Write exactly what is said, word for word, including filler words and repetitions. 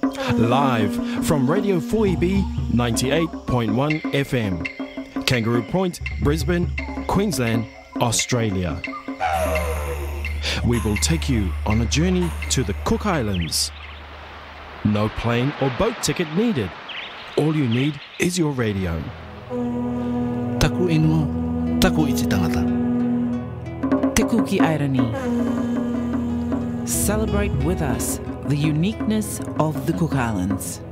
Live from Radio four E B ninety-eight point one F M, Kangaroo Point, Brisbane, Queensland, Australia. We will take you on a journey to the Cook Islands. No plane or boat ticket needed. All you need is your radio. Taku inua, taku iti tangata. Te Kuki Airani. Celebrate with us the uniqueness of the Cook Islands.